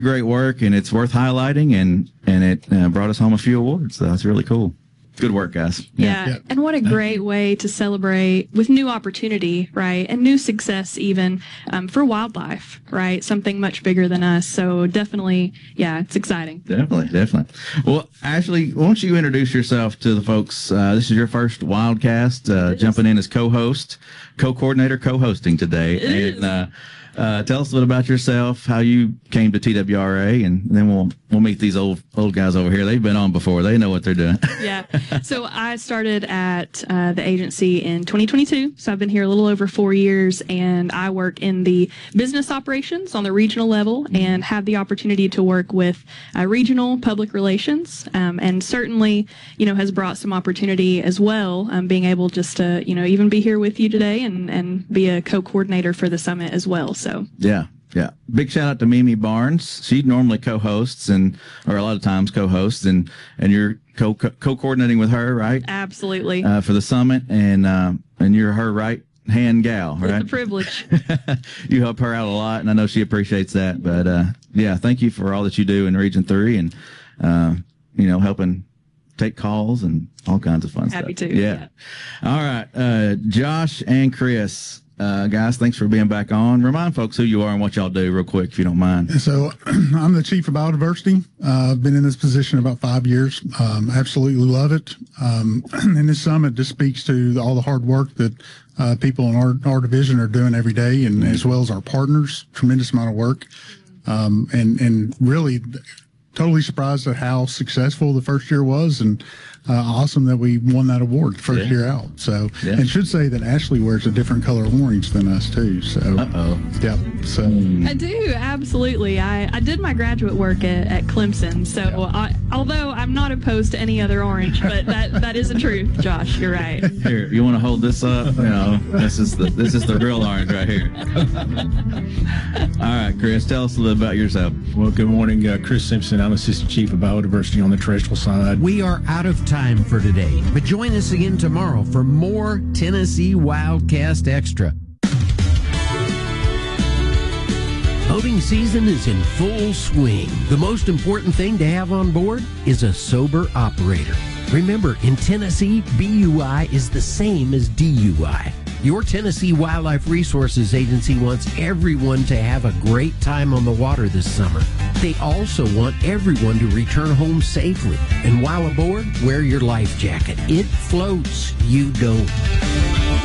great work, and it's worth highlighting, and it brought us home a few awards. So that's really cool. Good work, guys. Yeah. And what a great way to celebrate with new opportunity, right? And new success even for wildlife, right? Something much bigger than us. So definitely, it's exciting. Definitely. Well, Ashley, why don't you introduce yourself to the folks? This is your first Wildcast, jumping in as co-host, co-coordinator, co-hosting today. And tell us a little about yourself, how you came to TWRA, and then we'll meet these old guys over here. They've been on before. They know what they're doing. Yeah. So I started at the agency in 2022. So I've been here a little over 4 years, and I work in the business operations on the regional level and have the opportunity to work with regional public relations, and certainly, has brought some opportunity as well, being able just to, even be here with you today and be a co-coordinator for the summit as well. So yeah. Big shout out to Mimi Barnes. She normally co-hosts or a lot of times co-hosts, and you're co-coordinating with her, right? Absolutely. For the summit, and you're her right hand gal, right? It's a privilege. You help her out a lot, and I know she appreciates that. But thank you for all that you do in Region 3, and helping take calls and all kinds of fun stuff. Happy to. Yeah. All right, Josh and Chris. Guys, thanks for being back on. Remind folks who you are and what y'all do real quick, if you don't mind. So I'm the Chief of Biodiversity. I've been in this position about 5 years. Absolutely love it. And this summit just speaks to all the hard work that people in our division are doing every day, and as well as our partners. Tremendous amount of work. And really totally surprised at how successful the first year was, and awesome that we won that award the first year out. So, and should say that Ashley wears a different color orange than us too. So, yep. So I do, absolutely. I did my graduate work at Clemson. So, although I'm not opposed to any other orange, but that is the truth, Josh. You're right. Here, you want to hold this up? This is the real orange right here. All right, Chris, tell us a little about yourself. Well, good morning, Chris Simpson. I'm Assistant Chief of Biodiversity on the terrestrial side. We are out of time for today, but join us again tomorrow for more Tennessee Wildcast Extra. Boating season is in full swing. The most important thing to have on board is a sober operator. Remember, in Tennessee, BUI is the same as DUI. Your Tennessee Wildlife Resources Agency wants everyone to have a great time on the water this summer. They also want everyone to return home safely. And while aboard, wear your life jacket. It floats, you don't.